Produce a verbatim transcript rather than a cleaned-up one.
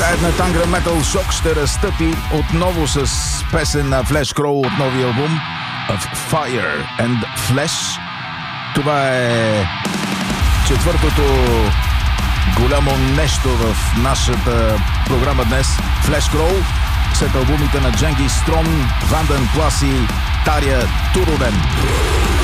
играят на Tangram Metal. Шок ще разтъпи отново с песен на Flash Crow от новия албум Of Fire and Flesh. Това е четвъртото голямо нещо в нашата програма днес. Flash Crow след албумите на Дженгис Строн, Ванден Плас и Таря Турунен.